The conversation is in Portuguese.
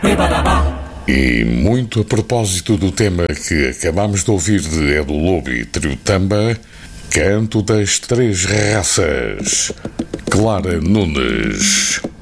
E muito a propósito do tema que acabamos de ouvir de Edu Lobo e Trio Tamba, Canto das Três Raças, Clara Nunes.